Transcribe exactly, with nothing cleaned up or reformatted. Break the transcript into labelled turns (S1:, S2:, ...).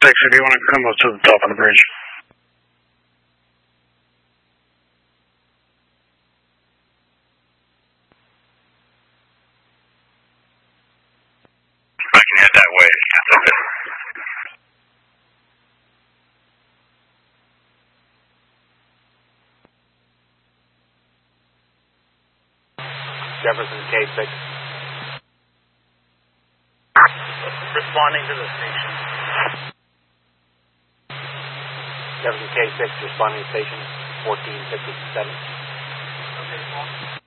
S1: six, if you want to come up to the top of the bridge.
S2: I can head that way. That's okay.
S3: Jefferson K six.
S4: Responding to the station.
S3: Jefferson K six responding to station fourteen fifty-seven.
S4: Okay, well.